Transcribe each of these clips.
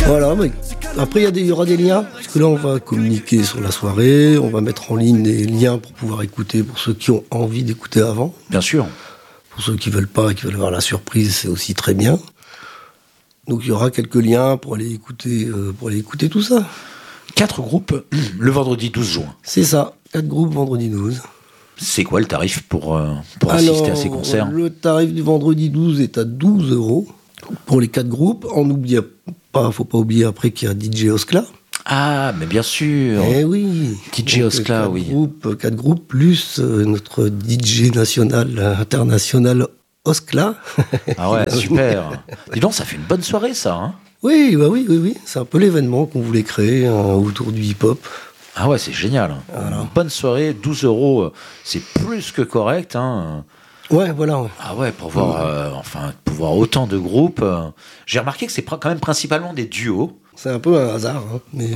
Voilà, mais après il y aura des liens, parce que là on va communiquer sur la soirée, on va mettre en ligne des liens pour pouvoir écouter, pour ceux qui ont envie d'écouter avant. Bien sûr. Pour ceux qui veulent pas, qui veulent avoir la surprise, c'est aussi très bien. Donc il y aura quelques liens pour aller écouter tout ça. 4 groupes le vendredi 12 juin. C'est ça, 4 groupes vendredi 12. C'est quoi le tarif pour assister à ces concerts ? Le tarif du vendredi 12 est à 12 € pour les 4 groupes. Faut pas oublier après qu'il y a DJ Oskla. Ah, mais bien sûr. Eh oui. DJ Oskla, oui. 4 groupes plus notre DJ international Oskla. Ah ouais, super. Dis donc, ça fait une bonne soirée, ça. Hein ? Oui. C'est un peu l'événement qu'on voulait créer autour du hip-hop. Ah ouais, c'est génial. Voilà. Une bonne soirée, 12 €, c'est plus que correct. Hein. Ouais, voilà. Ouais. Ah ouais, pour voir autant de groupes. J'ai remarqué que c'est quand même principalement des duos. C'est un peu un hasard, hein, mais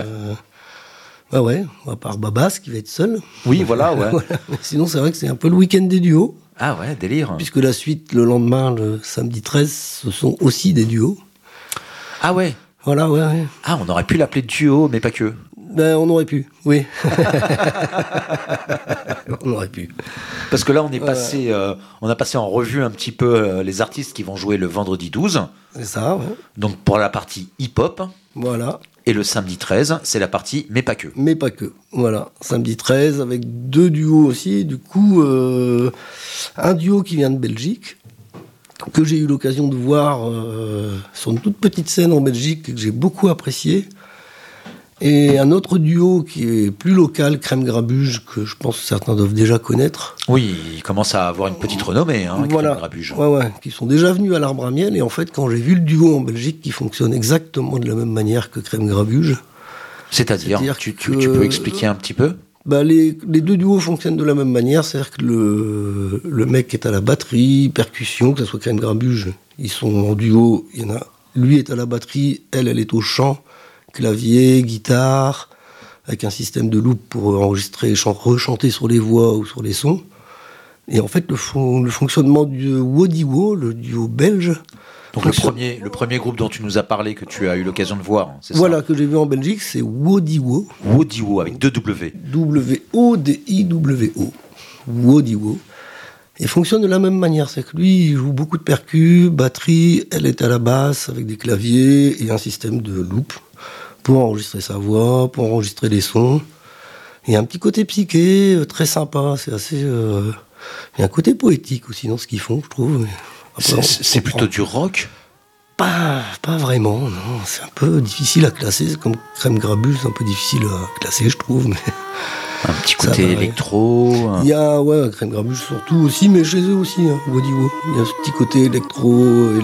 à part Babas qui va être seul. Oui, voilà, ouais. Voilà. Sinon, c'est vrai que c'est un peu le week-end des duos. Ah ouais, délire. Puisque la suite, le lendemain, le samedi 13, ce sont aussi des duos. Ah ouais. Voilà, ouais. Ah, on aurait pu l'appeler duo, mais pas que. Ben, on aurait pu, oui. On aurait pu. Parce que là, on a passé en revue un petit peu les artistes qui vont jouer le vendredi 12. C'est ça, ouais. Donc, pour la partie hip-hop. Voilà. Et le samedi 13, c'est la partie mais pas que. Mais pas que, voilà. Samedi 13, avec 2 duos aussi. Du coup, un duo qui vient de Belgique, que j'ai eu l'occasion de voir sur une toute petite scène en Belgique, que j'ai beaucoup apprécié. Et un autre duo qui est plus local, Crème Grabuge, que je pense que certains doivent déjà connaître. Oui, il commence à avoir une petite renommée, voilà. Crème Grabuge. Ouais, qui sont déjà venus à l'Arbre à Miel. Et en fait, quand j'ai vu le duo en Belgique, qui fonctionne exactement de la même manière que Crème Grabuge. C'est-à-dire tu peux expliquer un petit peu ? Les 2 duos fonctionnent de la même manière, c'est-à-dire que le mec est à la batterie, percussion, que ce soit Crème Grabuge, ils sont en duo, lui est à la batterie, elle est au chant, clavier, guitare, avec un système de loop pour enregistrer, rechanter sur les voix ou sur les sons. Et en fait, le fonctionnement du Wodiwo, le duo belge... Donc le premier groupe dont tu nous as parlé, que tu as eu l'occasion de voir, c'est ça ? Voilà, que j'ai vu en Belgique, c'est Wodiwo. Wodiwo, avec 2 W. W-O-D-I-W-O. Wodiwo. Et fonctionne de la même manière, c'est que lui, il joue beaucoup de percus, batterie, elle est à la basse, avec des claviers et un système de loop pour enregistrer sa voix, pour enregistrer les sons. Il y a un petit côté psyché, très sympa, c'est assez... Il y a un côté poétique aussi dans ce qu'ils font, je trouve. Après, c'est plutôt du rock ? Pas vraiment, non. C'est un peu difficile à classer. C'est comme Crème Grabuge, c'est un peu difficile à classer, je trouve. Mais un petit côté électro. Il y a, Crème Grabuge surtout aussi, mais chez eux aussi, Wodiwo. Il y a ce petit côté électro